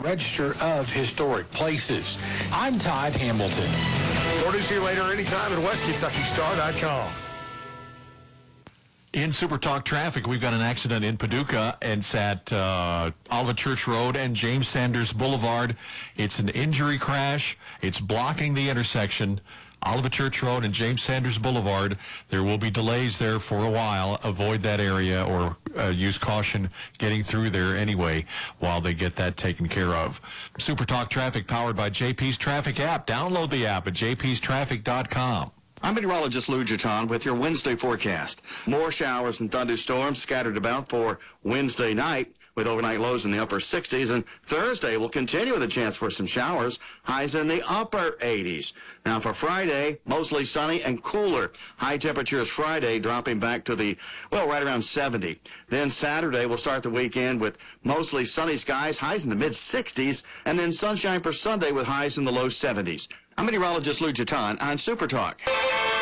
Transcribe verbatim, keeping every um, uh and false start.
Register of Historic Places. I'm Todd Hamilton. More news here later anytime at West Kentucky Star dot com. In Super Talk traffic, we've got an accident in Paducah, and it's at uh, Olivet Church Road and James Sanders Boulevard. It's an injury crash. It's blocking the intersection. Olivet Church Road and James Sanders Boulevard. There will be delays there for a while. Avoid that area or uh, use caution getting through there anyway while they get that taken care of. Super Talk traffic powered by J P's Traffic app. Download the app at j p s traffic dot com. I'm meteorologist Lou Giton with your Wednesday forecast. More showers and thunderstorms scattered about for Wednesday night, with overnight lows in the upper sixties, and Thursday will continue with a chance for some showers, highs in the upper eighties. Now for Friday, mostly sunny and cooler. High temperatures Friday dropping back to the, well, right around seventy. Then Saturday, we'll start the weekend with mostly sunny skies, highs in the mid sixties, and then sunshine for Sunday with highs in the low seventies. I'm meteorologist Lou Giton on Super Talk.